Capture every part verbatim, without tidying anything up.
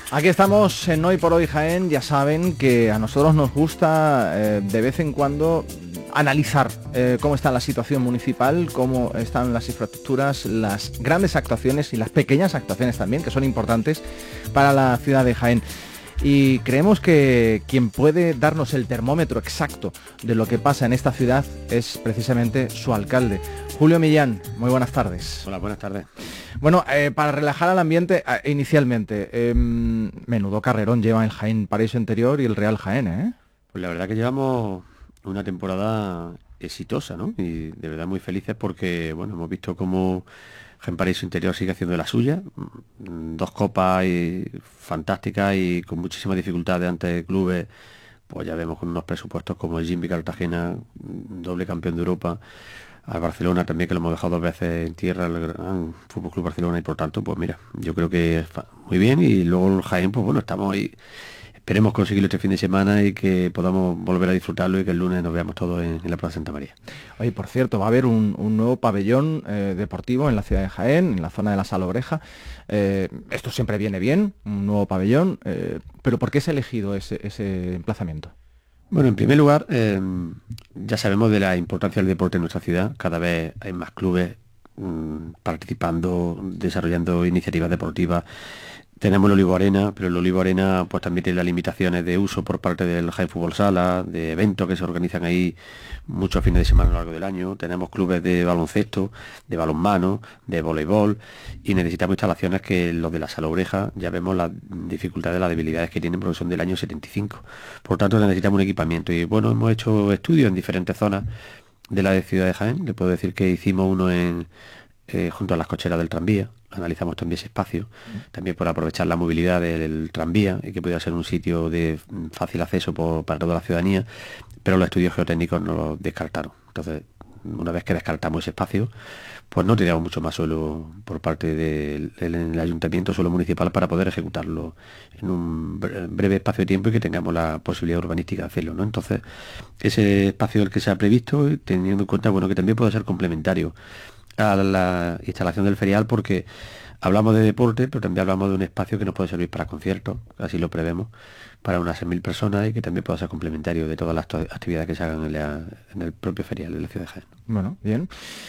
Aquí estamos en Hoy por Hoy Jaén. Ya saben que a nosotros nos gusta eh, de vez en cuando analizar eh, cómo está la situación municipal, cómo están las infraestructuras, las grandes actuaciones y las pequeñas actuaciones también, que son importantes para la ciudad de Jaén. Y creemos que quien puede darnos el termómetro exacto de lo que pasa en esta ciudad es precisamente su alcalde, Julio Millán. Muy buenas tardes. Hola, buenas tardes. Bueno, eh, para relajar al ambiente, eh, inicialmente, eh, menudo carrerón lleva el Jaén Paraíso Interior y el Real Jaén, ¿eh? Pues la verdad que llevamos una temporada exitosa, ¿no? Y de verdad muy felices porque, bueno, hemos visto cómo Jaén Paraíso Interior sigue haciendo de la suya. Dos copas y fantásticas y con muchísimas dificultades ante clubes, pues ya vemos con unos presupuestos como el Jimmy Cartagena, doble campeón de Europa, al Barcelona también, que lo hemos dejado dos veces en tierra, el Gran Fútbol Club Barcelona, y por tanto, pues mira, yo creo que muy bien. Y luego el Jaén, pues bueno, estamos ahí. Esperemos conseguirlo este fin de semana y que podamos volver a disfrutarlo y que el lunes nos veamos todos en, en la Plaza Santa María. Oye, por cierto, va a haber un, un nuevo pabellón eh, deportivo en la ciudad de Jaén, en la zona de la Sala Obreja. Eh, esto siempre viene bien, un nuevo pabellón, eh, pero ¿por qué se ha elegido ese, ese emplazamiento? Bueno, en primer lugar, eh, ya sabemos de la importancia del deporte en nuestra ciudad. Cada vez hay más clubes mmm, participando, desarrollando iniciativas deportivas. Tenemos el Olivo Arena, pero el Olivo Arena pues también tiene las limitaciones de uso por parte del Jaén Fútbol Sala, de eventos que se organizan ahí muchos fines de semana a lo largo del año. Tenemos clubes de baloncesto, de balonmano, de voleibol, y necesitamos instalaciones que los de la Sala Oreja ya vemos las dificultades, las debilidades que tienen porque son del año setenta y cinco. Por tanto, necesitamos un equipamiento. Y bueno, hemos hecho estudios en diferentes zonas de la ciudad de Jaén. Le puedo decir que hicimos uno en eh, junto a las cocheras del tranvía. Analizamos también ese espacio, también por aprovechar la movilidad del, del tranvía y que pudiera ser un sitio de fácil acceso por, para toda la ciudadanía, pero los estudios geotécnicos no lo descartaron. Entonces, una vez que descartamos ese espacio, pues no teníamos mucho más suelo por parte del, del ayuntamiento, suelo municipal, para poder ejecutarlo en un breve espacio de tiempo y que tengamos la posibilidad urbanística de hacerlo, ¿no? Entonces, ese espacio del que se ha previsto, teniendo en cuenta, bueno, que también puede ser complementario a la instalación del ferial, porque hablamos de deporte, pero también hablamos de un espacio que nos puede servir para conciertos, así lo prevemos, para unas seis mil personas, y que también pueda ser complementario de todas las actividades que se hagan en, la, en el propio ferial de la ciudad de Jaén. Bueno, bien.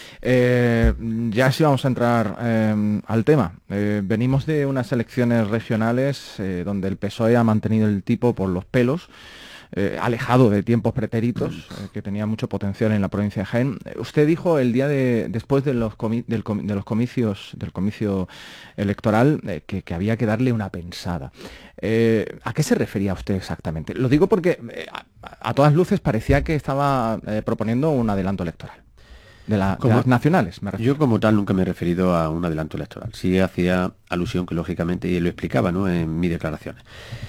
Eh, ya sí vamos a entrar eh, al tema. Eh, venimos de unas elecciones regionales eh, donde el P S O E ha mantenido el tipo por los pelos, Eh, alejado de tiempos pretéritos, eh, que tenía mucho potencial en la provincia de Jaén. Eh, usted dijo el día de después de los, comi del comi de los comicios, del comicio electoral, eh, que, que había que darle una pensada. Eh, ¿A qué se refería usted exactamente? Lo digo porque eh, a, a todas luces parecía que estaba eh, proponiendo un adelanto electoral. De, la, de las nacionales, me refiero. Yo como tal nunca me he referido a un adelanto electoral. Sí hacía alusión, que lógicamente, y lo explicaba, ¿no?, en mis declaraciones.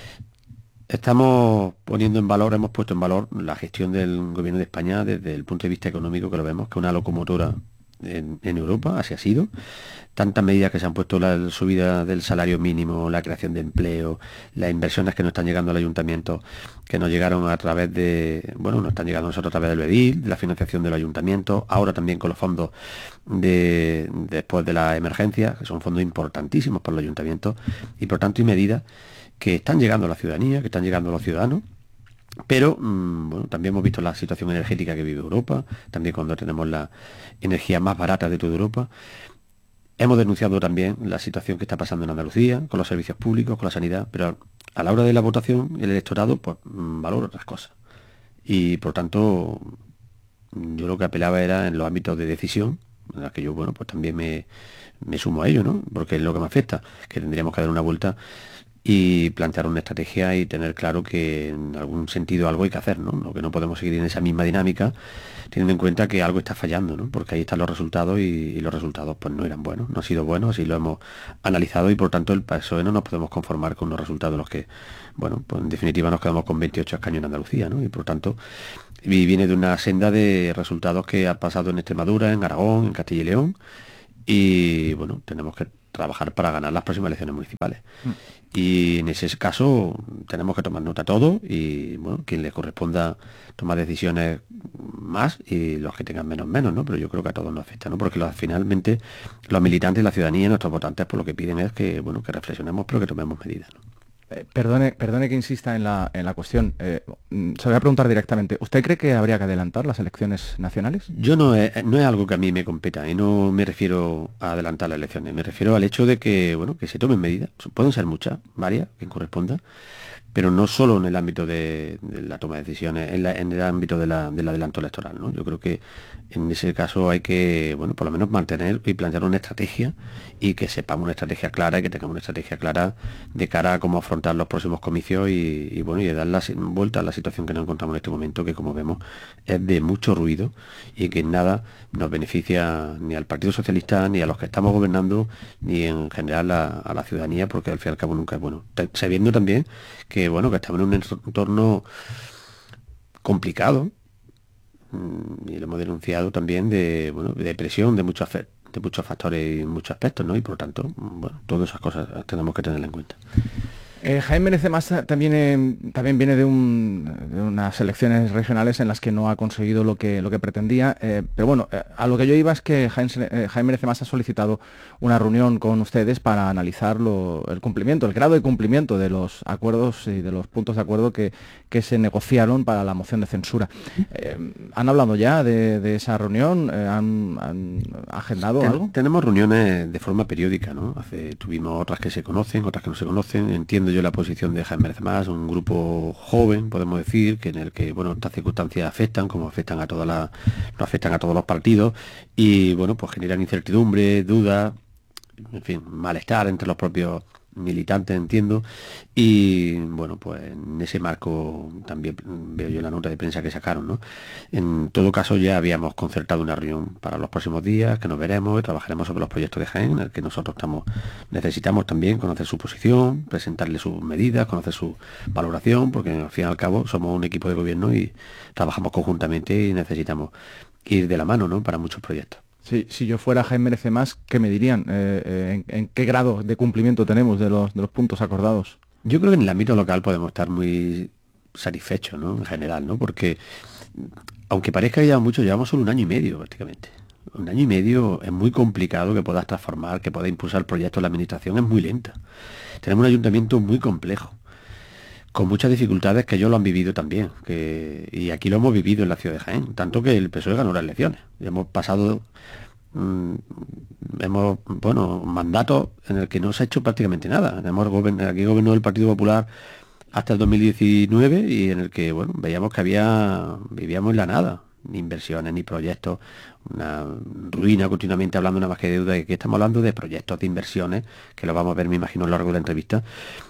Estamos poniendo en valor, hemos puesto en valor la gestión del gobierno de España desde el punto de vista económico, que lo vemos, que una locomotora en, en Europa, así ha sido. Tantas medidas que se han puesto, la subida del salario mínimo, la creación de empleo, las inversiones que nos están llegando al ayuntamiento, que nos llegaron a través de, bueno, nos están llegando a nosotros a través del B E D I L, de la financiación del ayuntamiento, ahora también con los fondos de después de la emergencia, que son fondos importantísimos para el ayuntamiento, y por tanto, y medidas que están llegando a la ciudadanía, que están llegando a los ciudadanos. Pero mmm, bueno, también hemos visto la situación energética que vive Europa, también cuando tenemos la energía más barata de toda Europa. Hemos denunciado también la situación que está pasando en Andalucía, con los servicios públicos, con la sanidad, pero a la hora de la votación, el electorado pues mmm, valora otras cosas. Y por tanto, yo lo que apelaba era en los ámbitos de decisión, en los que yo, bueno, pues también me, me sumo a ello, ¿no? Porque es lo que me afecta, que tendríamos que dar una vuelta y plantear una estrategia y tener claro que en algún sentido algo hay que hacer, ¿no? Lo que no podemos seguir en esa misma dinámica, teniendo en cuenta que algo está fallando, ¿no? Porque ahí están los resultados y, y los resultados pues no eran buenos, no han sido buenos, así lo hemos analizado, y por tanto el P S O E no nos podemos conformar con los resultados de los que, bueno, pues en definitiva nos quedamos con veintiocho escaños en Andalucía, ¿no? Y por tanto, y viene de una senda de resultados que ha pasado en Extremadura, en Aragón, en Castilla y León, y bueno, tenemos que trabajar para ganar las próximas elecciones municipales. Mm. Y en ese caso tenemos que tomar nota todo, y bueno, quien le corresponda tomar decisiones más, y los que tengan menos menos, ¿no? Pero yo creo que a todos nos afecta, ¿no? Porque los, finalmente los militantes, la ciudadanía, nuestros votantes, pues lo que piden es que, bueno, que reflexionemos, pero que tomemos medidas, ¿no? Eh, perdone, perdone que insista en la, en la cuestión. Eh, mm, se lo voy a preguntar directamente. ¿Usted cree que habría que adelantar las elecciones nacionales? Yo no es, no es algo que a mí me competa y no me refiero a adelantar las elecciones, me refiero al hecho de que, bueno, que se tomen medidas, pueden ser muchas, varias, que corresponda, pero no solo en el ámbito de, de la toma de decisiones, en, la- en el ámbito de la- del adelanto electoral, ¿no? Yo creo que en ese caso hay que, bueno, por lo menos mantener y plantear una estrategia y que sepamos una estrategia clara y que tengamos una estrategia clara de cara a cómo afrontar los próximos comicios y, y, bueno, y de dar la si- vuelta a la situación que nos encontramos en este momento, que como vemos es de mucho ruido y que en nada nos beneficia ni al Partido Socialista, ni a los que estamos gobernando, ni en general a, a la ciudadanía, porque al fin y al cabo nunca es bueno. Te- Sabiendo también que, bueno, que estamos en un entorno complicado, mm, y lo hemos denunciado también de, bueno, de presión de muchos afe- de muchos factores y muchos aspectos, ¿no? Y por lo tanto, mm, bueno, todas esas cosas tenemos que tenerlas en cuenta. Eh, Jaime Meneses Masa también, eh, también viene de, un- de unas elecciones regionales en las que no ha conseguido lo que, lo que pretendía, eh, pero bueno, eh, a lo que yo iba es que Jaime, eh, Jaime Meneses Masa ha solicitado una reunión con ustedes para analizar lo- el cumplimiento, el grado de cumplimiento de los acuerdos y de los puntos de acuerdo que, que se negociaron para la moción de censura. Eh, ¿Han hablado ya de, de esa reunión? Eh, ¿Han, han agendado Ten- algo? tenemos reuniones de forma periódica, ¿no? Hace, tuvimos otras que se conocen, otras que no se conocen. Entiendo yo la posición de Jaime Más, un grupo joven, podemos decir, que en el que, bueno, estas circunstancias afectan, como afectan a todas las, no afectan a todos los partidos, y bueno, pues generan incertidumbre, dudas, en fin, malestar entre los propios militantes, entiendo, y bueno, pues en ese marco también veo yo la nota de prensa que sacaron, ¿no? En todo caso, ya habíamos concertado una reunión para los próximos días, que nos veremos y trabajaremos sobre los proyectos de Jaén, en el que nosotros estamos, necesitamos también conocer su posición, presentarle sus medidas, conocer su valoración, porque al fin y al cabo somos un equipo de gobierno y trabajamos conjuntamente y necesitamos ir de la mano, ¿no? Para muchos proyectos. Si, si yo fuera Jaime Merece Más, ¿qué me dirían? Eh, eh, en, en qué grado de cumplimiento tenemos de los, de los puntos acordados? Yo creo que en el ámbito local podemos estar muy satisfechos, ¿no? En general, ¿no? Porque aunque parezca que llevamos mucho, llevamos solo un año y medio prácticamente. Un año y medio es muy complicado que puedas transformar, que puedas impulsar proyectos. La administración es muy lenta. Tenemos un ayuntamiento muy complejo, con muchas dificultades que ellos lo han vivido también. Que, y aquí lo hemos vivido en la ciudad de Jaén. Tanto que el P S O E ganó las elecciones. Y hemos pasado mm, hemos, bueno, mandatos en el que no se ha hecho prácticamente nada. Hemos gobern- aquí gobernó el Partido Popular hasta el dos mil diecinueve y en el que, bueno, veíamos que había, vivíamos en la nada, ni inversiones, ni proyectos, una ruina continuamente hablando nada más que de deuda, y aquí estamos hablando de proyectos, de inversiones, que lo vamos a ver, me imagino, a lo largo de la entrevista,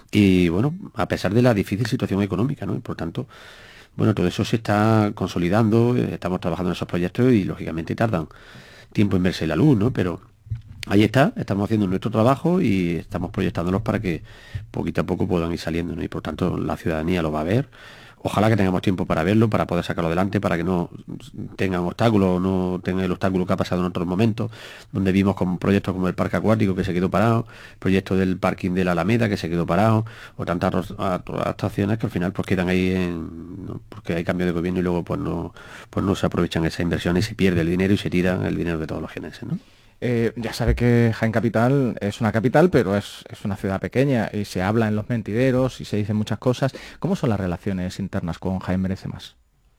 y bueno, a pesar de la difícil situación económica, ¿no? Y por tanto, bueno, todo eso se está consolidando, eh, estamos trabajando en esos proyectos y lógicamente tardan tiempo en verse la luz, ¿no? Pero ahí está, estamos haciendo nuestro trabajo y estamos proyectándolos para que poquito a poco puedan ir saliendo, ¿no? Y por tanto la ciudadanía lo va a ver. Ojalá que tengamos tiempo para verlo, para poder sacarlo adelante, para que no tengan obstáculos, no tengan el obstáculo que ha pasado en otros momentos, donde vimos con proyectos como el parque acuático que se quedó parado, proyectos del parking de la Alameda que se quedó parado, o tantas ros- actuaciones que al final pues quedan ahí en, ¿no? Porque hay cambio de gobierno y luego pues no, pues no se aprovechan esas inversiones y se pierde el dinero y se tira el dinero de todos los geneses, ¿no? Eh, ya sabe que Jaén Capital es una capital, pero es, es una ciudad pequeña y se habla en los mentideros y se dicen muchas cosas. ¿Cómo son las relaciones internas con Jaén Merece Más?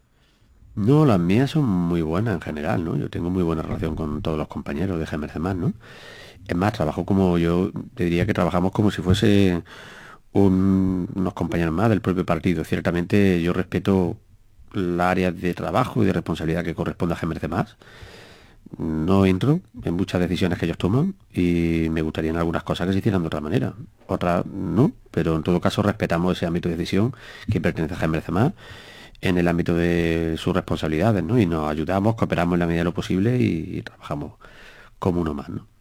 No, las mías son muy buenas en general, ¿no? Yo tengo muy buena relación con todos los compañeros de Jaime Más, ¿no? Es más, trabajo como yo te diría que trabajamos como si fuese un- unos compañeros más del propio partido. Ciertamente yo respeto las áreas de trabajo y de responsabilidad que corresponde a Jaime Más. No entro en muchas decisiones que ellos toman y me gustarían algunas cosas que se hicieran de otra manera. Otras no, pero en todo caso respetamos ese ámbito de decisión que pertenece a Jaime Más en el ámbito de sus responsabilidades, ¿no? Y nos ayudamos, cooperamos en la medida de lo posible y, y trabajamos como uno más, ¿no?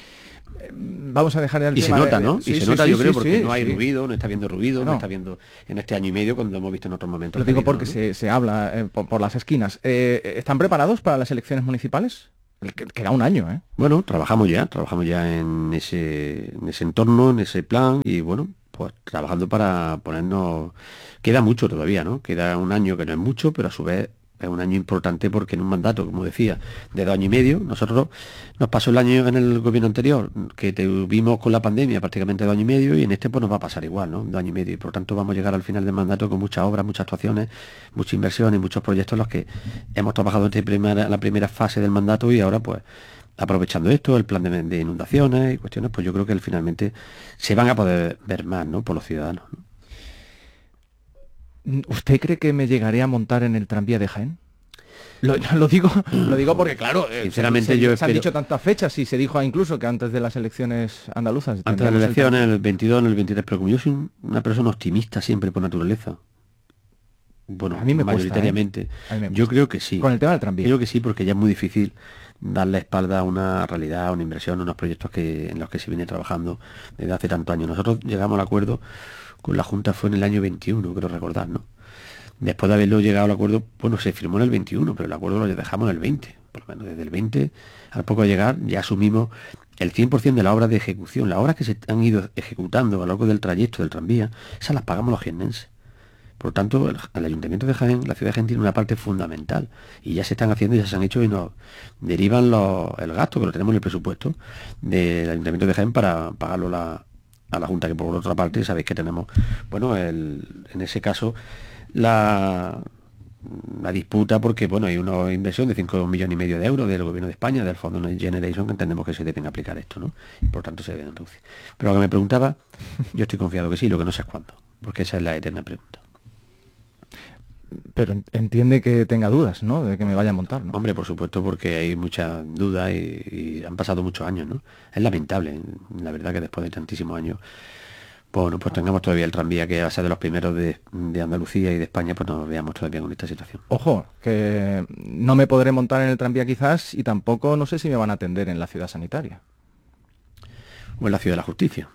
Vamos a dejar el Y se tema nota, de- ¿no? Sí, y se sí, nota, sí, yo creo, sí, porque sí, no hay sí. ruido, no está viendo ruido, no. No. está viendo en este año y medio cuando hemos visto en otros momentos. Lo que ha digo habido, porque ¿no? se, se habla eh, por, por las esquinas. Eh, ¿Están preparados para las elecciones municipales? El que- Queda un año, ¿eh? Bueno, trabajamos ya, trabajamos ya en ese, en ese entorno, en ese plan y bueno, pues trabajando para ponernos... Queda mucho todavía, ¿no? Queda un año que no es mucho, pero a su vez es un año importante porque en un mandato, como decía, de dos años y medio, nosotros nos pasó el año en el gobierno anterior, que tuvimos con la pandemia prácticamente dos años y medio, y en este pues nos va a pasar igual, ¿no? Dos años y medio, y por tanto vamos a llegar al final del mandato con muchas obras, muchas actuaciones, muchas inversiones, muchos proyectos en los que hemos trabajado en primera, la primera fase del mandato, y ahora pues aprovechando esto, el plan de, de inundaciones y cuestiones, pues yo creo que él, finalmente se van a poder ver más, ¿no?, por los ciudadanos, ¿no? ¿Usted cree que me llegaré a montar en el tranvía de Jaén? Lo, lo digo lo digo porque, claro, sinceramente, se, se, yo se espero... han dicho tantas fechas, y se dijo incluso que antes de las elecciones andaluzas... Antes de las elecciones, en el veintidós, en el veintitrés, pero como yo soy una persona optimista siempre por naturaleza, bueno, a mí me mayoritariamente, cuesta, ¿eh? me yo creo que sí. Con el tema del tranvía. Creo que sí, porque ya es muy difícil darle espalda a una realidad, a una inversión, a unos proyectos que en los que se viene trabajando desde hace tantos años. Nosotros llegamos al acuerdo con la Junta, fue en el año veintiuno, creo recordar, ¿no? Después de haberlo llegado al acuerdo, bueno, se firmó en el veintiuno, pero el acuerdo lo dejamos en el veinte. Por lo menos desde el veinte, al poco de llegar, ya asumimos el cien por ciento de la obra de ejecución. Las obras que se han ido ejecutando a lo largo del trayecto del tranvía, esas las pagamos los jiennenses. Por lo tanto, el, el Ayuntamiento de Jaén, la ciudad de Jaén, tiene una parte fundamental. Y ya se están haciendo y ya se han hecho, y nos derivan los, el gasto, que lo tenemos en el presupuesto del Ayuntamiento de Jaén, para pagarlo la, a la Junta, que por otra parte sabéis que tenemos, bueno, el, en ese caso, la, la disputa, porque bueno, hay una inversión de cinco millones y medio de euros del gobierno de España, del Fondo Next Generation, que entendemos que se deben aplicar esto, ¿no? Y por tanto se deben reducir. Pero lo que me preguntaba, yo estoy confiado que sí, lo que no sé es cuándo, porque esa es la eterna pregunta. Pero entiende que tenga dudas, ¿no?, de que me vaya a montar, ¿no? Hombre, por supuesto, porque hay muchas dudas y, y han pasado muchos años, ¿no? Es lamentable, la verdad, que después de tantísimos años, bueno, pues tengamos todavía el tranvía, que va a ser de los primeros de, de Andalucía y de España, pues nos veamos todavía con esta situación. Ojo, que no me podré montar en el tranvía quizás, y tampoco no sé si me van a atender en la ciudad sanitaria. O en la ciudad de la justicia.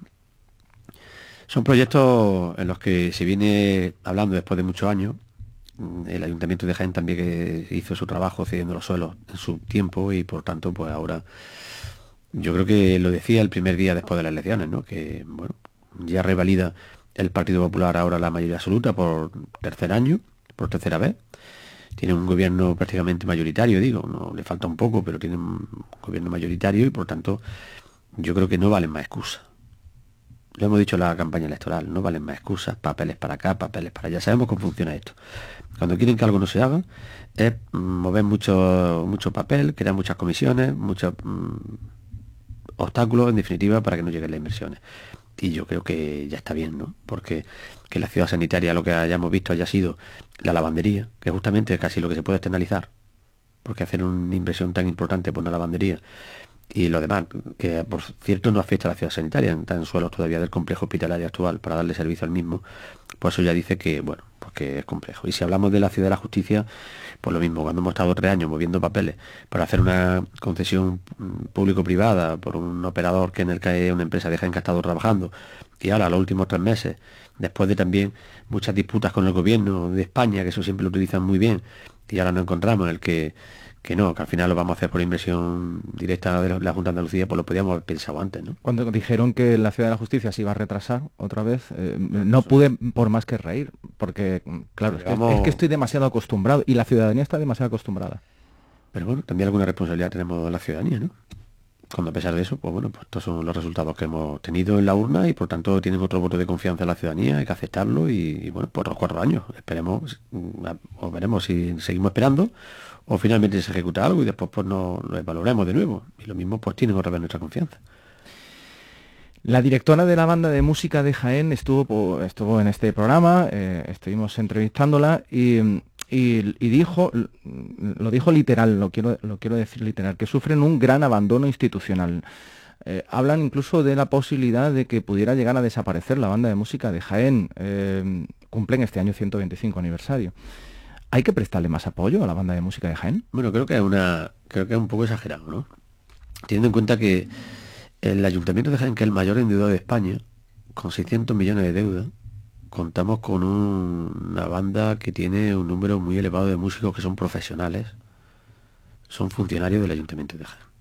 Son proyectos en los que se viene hablando después de muchos años. El Ayuntamiento de Jaén también, que hizo su trabajo cediendo los suelos en su tiempo, y por tanto, pues ahora, yo creo que lo decía el primer día después de las elecciones, ¿no?, que bueno, ya revalida el Partido Popular ahora la mayoría absoluta por tercer año, por tercera vez. Tiene un gobierno prácticamente mayoritario, digo, no le falta un poco, pero tiene un gobierno mayoritario, y por tanto yo creo que no valen más excusas. Lo hemos dicho en la campaña electoral, no valen más excusas, papeles para acá, papeles para allá. Sabemos cómo funciona esto. Cuando quieren que algo no se haga, es mover mucho, mucho papel, crear muchas comisiones, muchos mmm, obstáculos, en definitiva, para que no lleguen las inversiones. Y yo creo que ya está bien, ¿no? Porque que la ciudad sanitaria, lo que hayamos visto, haya sido la lavandería, que justamente es casi lo que se puede externalizar, porque hacer una inversión tan importante por una lavandería, y lo demás, que por cierto no afecta a la ciudad sanitaria, está en suelos todavía del complejo hospitalario actual para darle servicio al mismo, pues eso ya dice que, bueno, pues que es complejo. Y si hablamos de la ciudad de la justicia, pues lo mismo, cuando hemos estado tres años moviendo papeles para hacer una concesión público-privada por un operador que en el que hay una empresa de Jaén que ha estado trabajando, y ahora los últimos tres meses, después de también muchas disputas con el gobierno de España, que eso siempre lo utilizan muy bien, y ahora nos encontramos en el que que no, que al final lo vamos a hacer por inversión directa de la Junta de Andalucía, pues lo podíamos haber pensado antes, ¿no? Cuando dijeron que la ciudad de la justicia se iba a retrasar otra vez, eh, no pude por más que reír, porque claro, es que, es que estoy demasiado acostumbrado, y la ciudadanía está demasiado acostumbrada. Pero bueno, también alguna responsabilidad tenemos la ciudadanía, ¿no? Cuando a pesar de eso, pues bueno, pues estos son los resultados que hemos tenido en la urna, y por tanto tienen otro voto de confianza en la ciudadanía, hay que aceptarlo, y, y bueno, por los cuatro años, esperemos, o veremos si seguimos esperando, o finalmente se ejecuta algo y después pues no lo evaluaremos de nuevo, y lo mismo pues tienen otra vez nuestra confianza. La directora de la banda de música de Jaén estuvo, estuvo en este programa, eh, estuvimos entrevistándola, y, y, y dijo, lo dijo literal, lo quiero, lo quiero decir literal, que sufren un gran abandono institucional. Eh, hablan incluso de la posibilidad de que pudiera llegar a desaparecer la banda de música de Jaén. Eh, cumplen este año ciento veinticinco aniversario. ¿Hay que prestarle más apoyo a la banda de música de Jaén? Bueno, creo que es una, creo que es un poco exagerado, ¿no? Teniendo en cuenta que el Ayuntamiento de Jaén, que es el mayor endeudado de España, con seiscientos millones de deuda, contamos con un, una banda que tiene un número muy elevado de músicos que son profesionales, son funcionarios del Ayuntamiento de Jaén.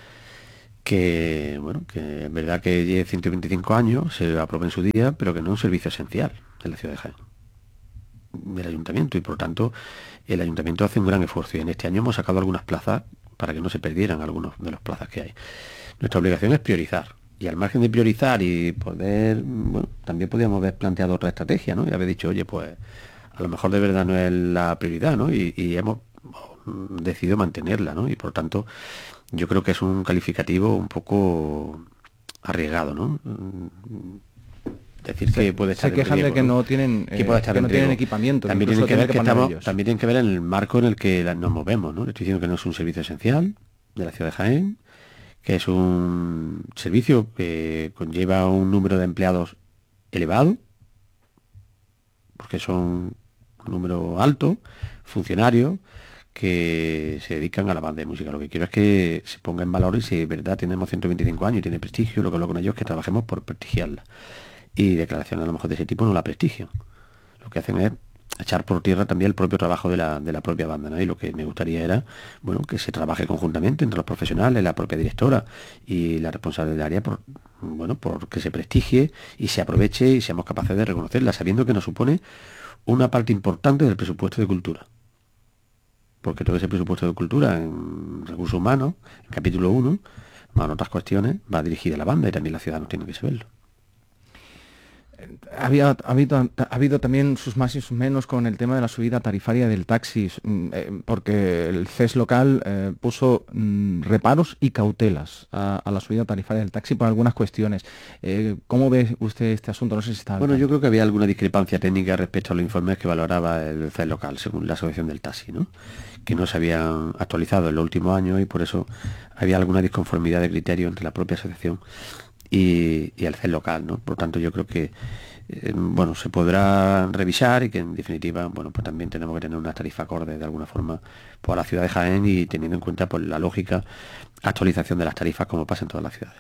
Que, bueno, que es verdad que lleve ciento veinticinco años, se aprobó en su día, pero que no es un servicio esencial en la ciudad de Jaén. del ayuntamiento, y por lo tanto el ayuntamiento hace un gran esfuerzo, y en este año hemos sacado algunas plazas para que no se perdieran algunos de las plazas que hay. Nuestra obligación es priorizar, y al margen de priorizar y poder, bueno, también podríamos haber planteado otra estrategia, ¿no? Y haber dicho, oye, pues a lo mejor de verdad no es la prioridad, ¿no? Y, y hemos decidido mantenerla, ¿no? Y por tanto yo creo que es un calificativo un poco arriesgado, ¿no? Decir se, que puede estar se quejan riesgo, de que no, no tienen que, puede estar que no riesgo. tienen equipamiento, también tienen que ver que, que estamos, ellos. también tienen que ver en el marco en el que la, nos movemos, ¿no? Le estoy diciendo que no es un servicio esencial de la ciudad de Jaén, que es un servicio que conlleva un número de empleados elevado, porque son un número alto, funcionarios que se dedican a la banda de música. Lo que quiero es que se ponga en valor, y si de verdad tenemos ciento veinticinco años y tiene prestigio, lo que hablo con ellos es que trabajemos por prestigiarla. Y declaraciones a lo mejor de ese tipo no la prestigian. Lo que hacen es echar por tierra también el propio trabajo de la, de la propia banda, ¿no? Y lo que me gustaría era, bueno, que se trabaje conjuntamente entre los profesionales, la propia directora y la responsable del área, por, bueno, por que se prestigie y se aproveche y seamos capaces de reconocerla, sabiendo que nos supone una parte importante del presupuesto de cultura. Porque todo ese presupuesto de cultura en recursos humanos, en capítulo uno, más en otras cuestiones, va dirigida a la banda, y también la ciudad no tiene que saberlo. Había, ha, habido, ha habido también sus más y sus menos con el tema de la subida tarifaria del taxi, eh, porque el C E S local eh, puso mm, reparos y cautelas a, a la subida tarifaria del taxi por algunas cuestiones. Eh, ¿Cómo ve usted este asunto? No sé si está... Bueno, yo creo que había alguna discrepancia técnica respecto a los informes que valoraba el C E S local, según la Asociación del Taxi, ¿no? Que no se habían actualizado en los últimos años, y por eso había alguna disconformidad de criterio entre la propia asociación y, y el C E S local, ¿no? Por tanto, yo creo que eh, bueno, se podrá revisar, y que en definitiva, bueno, pues también tenemos que tener una tarifa acorde de alguna forma por la ciudad de Jaén, y teniendo en cuenta pues la lógica actualización de las tarifas como pasa en todas las ciudades.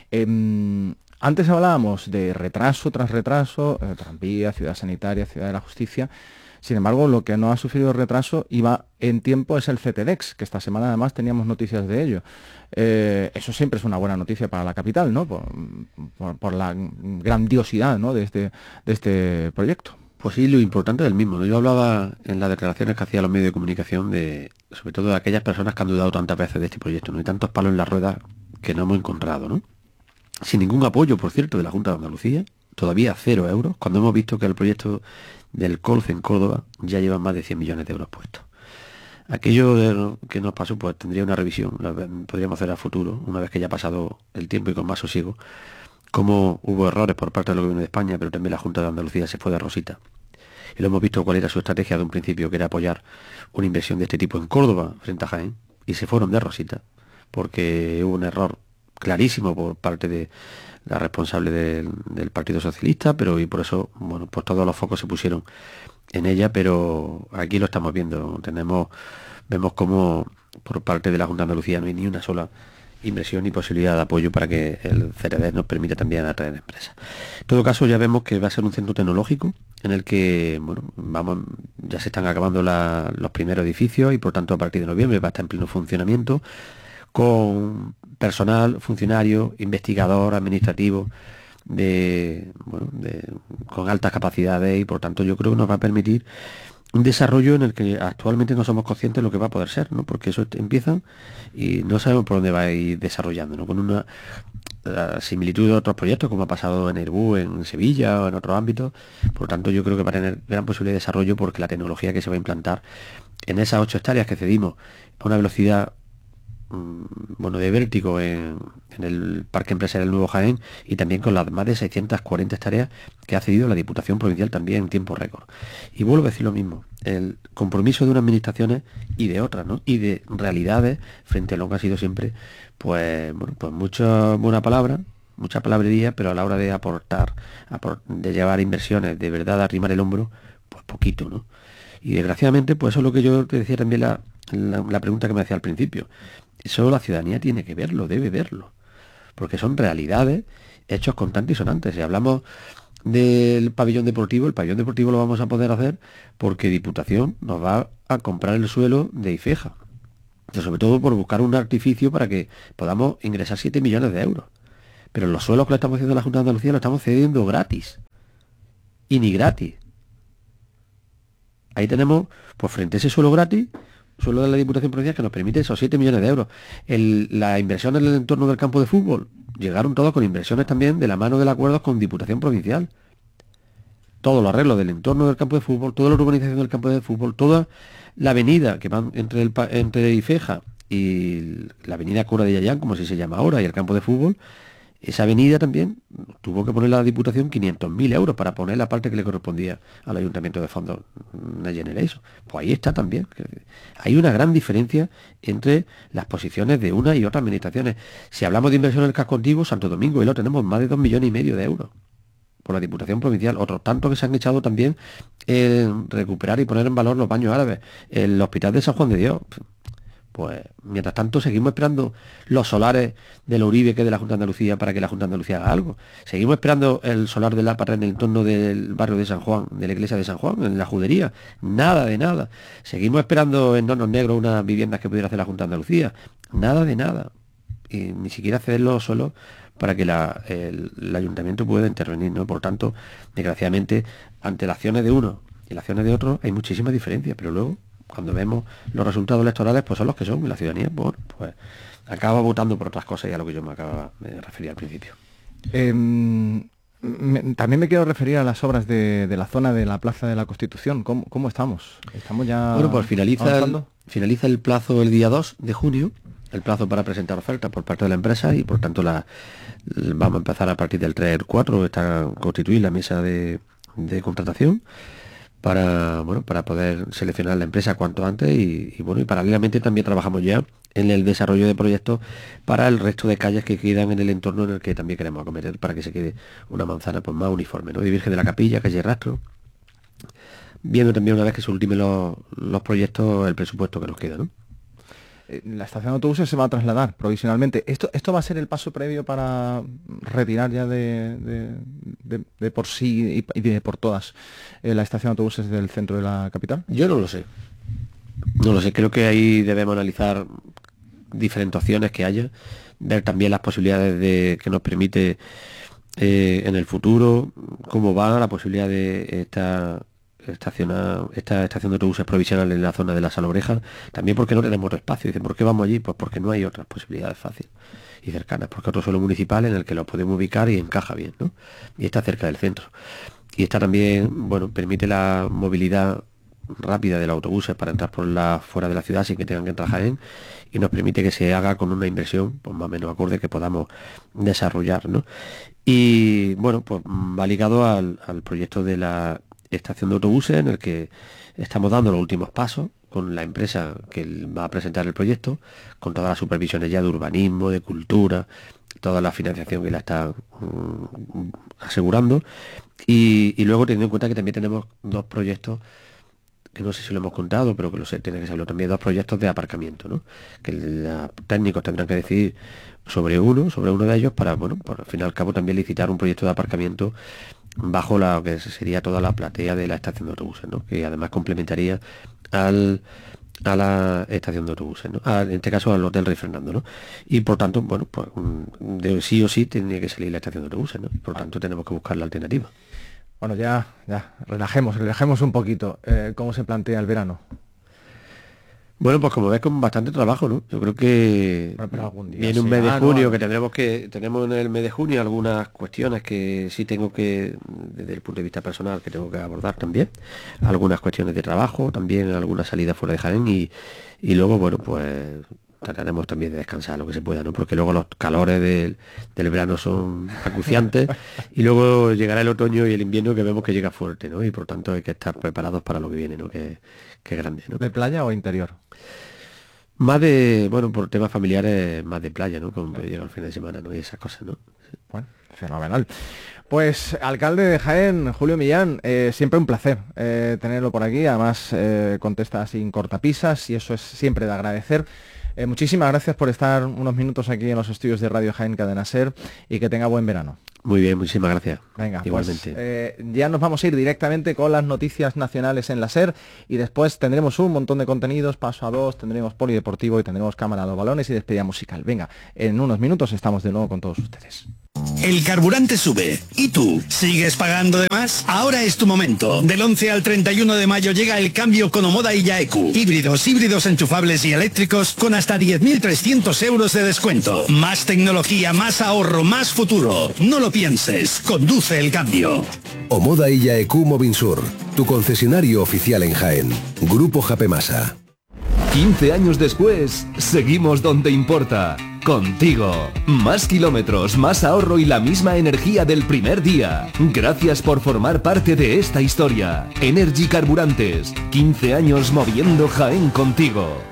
Eh, antes hablábamos de retraso tras retraso, eh, tranvía, ciudad sanitaria, ciudad de la justicia. Sin embargo, lo que no ha sufrido retraso y va en tiempo es el C T D E X, que esta semana además teníamos noticias de ello. Eh, eso siempre es una buena noticia para la capital, ¿no? Por, por, por la grandiosidad, ¿no?, de este, de este proyecto. Pues sí, lo importante del mismo, ¿no? Yo hablaba en las declaraciones que hacía los medios de comunicación de, sobre todo de aquellas personas que han dudado tantas veces de este proyecto, ¿no? Y tantos palos en la rueda que no hemos encontrado, ¿no? Sin ningún apoyo, por cierto, de la Junta de Andalucía, todavía cero euros, cuando hemos visto que el proyecto del Colce en Córdoba ya lleva más de cien millones de euros puestos. Aquello de, que nos pasó, pues tendría una revisión, la podríamos hacer a futuro, una vez que ya ha pasado el tiempo y con más sosiego, cómo hubo errores por parte del gobierno de España, pero también la Junta de Andalucía se fue de rosita. Y lo hemos visto cuál era su estrategia de un principio, que era apoyar una inversión de este tipo en Córdoba frente a Jaén, y se fueron de rosita, porque hubo un error clarísimo por parte de la responsable del, del Partido Socialista, pero y por eso, bueno, pues todos los focos se pusieron en ella, pero aquí lo estamos viendo, tenemos, vemos como por parte de la Junta de Andalucía no hay ni una sola inversión ni posibilidad de apoyo para que el C T D nos permita también atraer empresas. En todo caso, ya vemos que va a ser un centro tecnológico en el que, bueno, vamos, ya se están acabando la, los primeros edificios, y por tanto a partir de noviembre va a estar en pleno funcionamiento, con personal, funcionario, investigador, administrativo, de, bueno, de, con altas capacidades, y por tanto yo creo que nos va a permitir un desarrollo en el que actualmente no somos conscientes de lo que va a poder ser, ¿no? Porque eso empieza y no sabemos por dónde va a ir desarrollando, ¿no? Con una similitud de otros proyectos, como ha pasado en Airbus, en Sevilla o en otros ámbitos. Por tanto, yo creo que va a tener gran posibilidad de desarrollo, porque la tecnología que se va a implantar en esas ocho hectáreas que cedimos a una velocidad bueno, de vértigo en, en el Parque Empresarial Nuevo Jaén, y también con las más de seiscientas cuarenta hectáreas que ha cedido la Diputación Provincial también en tiempo récord. Y vuelvo a decir lo mismo, el compromiso de unas administraciones y de otras, ¿no? Y de realidades frente a lo que ha sido siempre, pues, bueno, pues mucha buena palabra, mucha palabrería, pero a la hora de aportar, de llevar inversiones, de verdad de arrimar el hombro, pues poquito, ¿no? Y desgraciadamente, pues eso es lo que yo te decía también, la, la, la pregunta que me hacía al principio. Eso la ciudadanía tiene que verlo, debe verlo, porque son realidades, hechos constantes y sonantes. Si hablamos del pabellón deportivo, el pabellón deportivo lo vamos a poder hacer porque Diputación nos va a comprar el suelo de Ifeja, sobre todo por buscar un artificio para que podamos ingresar siete millones de euros. Pero los suelos que le estamos haciendo a la Junta de Andalucía lo estamos cediendo gratis, y ni gratis. Ahí tenemos, pues frente a ese suelo gratis, suelo de la Diputación Provincial que nos permite esos siete millones de euros. El, la inversión en el entorno del campo de fútbol, llegaron todos con inversiones también de la mano del acuerdo con Diputación Provincial. Todo lo arreglo del entorno del campo de fútbol, toda la urbanización del campo de fútbol, toda la avenida que va entre, el, entre Ifeja y la avenida Cora de Yayán, como así se llama ahora, y el campo de fútbol, esa avenida también tuvo que poner la Diputación quinientos mil euros para poner la parte que le correspondía al Ayuntamiento de Fondo Next Generation. Pues ahí está también. Hay una gran diferencia entre las posiciones de una y otras administraciones. Si hablamos de inversión en el casco antiguo, Santo Domingo y lo tenemos más de dos millones y medio de euros por la Diputación Provincial. Otros tantos que se han echado también en recuperar y poner en valor los baños árabes. El Hospital de San Juan de Dios. Pues mientras tanto seguimos esperando los solares de la Uribe, que es de la Junta de Andalucía, para que la Junta de Andalucía haga algo. Seguimos esperando el solar de la Parra en el entorno del barrio de San Juan, de la iglesia de San Juan, en la judería. Nada de nada. Seguimos esperando en Hornos Negros unas viviendas que pudiera hacer la Junta de Andalucía. Nada de nada. Y ni siquiera cederlo solo para que la, el, el ayuntamiento pueda intervenir, ¿no? Por tanto, desgraciadamente, ante las acciones de uno y las acciones de otro hay muchísimas diferencias, pero luego, cuando vemos los resultados electorales, pues son los que son, y la ciudadanía, bueno, pues acaba votando por otras cosas, y a lo que yo me acaba de referir al principio. Eh, me, también me quiero referir a las obras de, de la zona de la Plaza de la Constitución. ¿Cómo, cómo estamos? ¿Estamos ya Bueno, pues finaliza el, avanzando? finaliza el plazo el día dos de junio, el plazo para presentar ofertas por parte de la empresa, y por tanto la vamos a empezar a partir del tres cuatro, está constituir la mesa de, de contratación para bueno para poder seleccionar la empresa cuanto antes, y, y bueno y paralelamente también trabajamos ya en el desarrollo de proyectos para el resto de calles que quedan en el entorno en el que también queremos acometer, para que se quede una manzana pues más uniforme, ¿no? De Virgen de la Capilla, calle Rastro, viendo también, una vez que se ultimen los, los proyectos, el presupuesto que nos queda, ¿no? La estación de autobuses se va a trasladar provisionalmente. ¿Esto, esto va a ser el paso previo para retirar ya de, de, de, de por sí y de por todas eh, la estación de autobuses del centro de la capital? Yo no lo sé. No lo sé. Creo que ahí debemos analizar diferentes opciones que haya, ver también las posibilidades de que nos permite eh, en el futuro, cómo va la posibilidad de esta estaciona esta estación de autobuses provisional en la zona de la Salobreja, también porque no tenemos espacio. Dicen, ¿por qué vamos allí? Pues porque no hay otras posibilidades fáciles y cercanas, porque otro suelo municipal en el que lo podemos ubicar y encaja bien, ¿no? Y está cerca del centro. Y está también, bueno, permite la movilidad rápida de los autobuses para entrar por la fuera de la ciudad sin que tengan que entrar a Jaén, y nos permite que se haga con una inversión pues más o menos acorde que podamos desarrollar, ¿no? Y bueno, pues va ligado al, al proyecto de la estación de autobuses, en el que estamos dando los últimos pasos con la empresa que va a presentar el proyecto, con todas las supervisiones ya de urbanismo, de cultura, toda la financiación que la está um, asegurando, y, y luego teniendo en cuenta que también tenemos dos proyectos que no sé si lo hemos contado, pero que lo sé, tiene que saberlo también, dos proyectos de aparcamiento, ¿no? Que los técnicos tendrán que decidir sobre uno, sobre uno de ellos, para, bueno, por al fin y al cabo también licitar un proyecto de aparcamiento bajo la que sería toda la platea de la estación de autobuses, ¿no? Que además complementaría al a la estación de autobuses, ¿no? A, en este caso al Hotel Rey Fernando, ¿no? Y por tanto, bueno, pues de sí o sí tendría que salir la estación de autobuses, ¿no? Y por tanto tenemos que buscar la alternativa. Bueno, ya, ya, relajemos, relajemos un poquito. Eh, ¿Cómo se plantea el verano? Bueno, pues como ves, con bastante trabajo, ¿no? Yo creo que bueno, pero algún día viene un sí. mes de ah, junio, no, que tendremos que tenemos en el mes de junio algunas cuestiones que sí tengo que, desde el punto de vista personal, que tengo que abordar también. Algunas cuestiones de trabajo, también alguna salida fuera de Jaén, y, y luego, bueno, pues trataremos también de descansar lo que se pueda, ¿no? Porque luego los calores del, del verano son acuciantes y luego llegará el otoño y el invierno, que vemos que llega fuerte, ¿no? Y por tanto hay que estar preparados para lo que viene, ¿no? Que, que es grande, ¿no? ¿De playa o interior? Más de, bueno, por temas familiares, más de playa, ¿no? Como llega el fin de semana, ¿no? Y esas cosas, ¿no? Bueno, fenomenal. Pues, alcalde de Jaén, Julio Millán, eh, siempre un placer eh, tenerlo por aquí. Además, eh, contesta sin cortapisas y eso es siempre de agradecer. Eh, muchísimas gracias por estar unos minutos aquí en los estudios de Radio Jaén Cadena Ser, y que tenga buen verano. Muy bien, muchísimas gracias. Venga, igualmente. Pues, eh, ya nos vamos a ir directamente con las noticias nacionales en la SER y después tendremos un montón de contenidos, paso a dos, tendremos polideportivo y tendremos cámara a los balones y despedida musical. Venga, en unos minutos estamos de nuevo con todos ustedes. El carburante sube. ¿Y tú? ¿Sigues pagando de más? Ahora es tu momento. Del once al treinta y uno de mayo llega el cambio con Omoda y Yaeku. Híbridos, híbridos enchufables y eléctricos con hasta diez mil trescientos euros de descuento. Más tecnología, más ahorro, más futuro. No lo pienses. Conduce el cambio. Omoda y Yaeku Mobinsur, tu concesionario oficial en Jaén. Grupo Japemasa. quince años después, seguimos donde importa. Contigo. Más kilómetros, más ahorro y la misma energía del primer día. Gracias por formar parte de esta historia. Energy Carburantes. quince años moviendo Jaén contigo.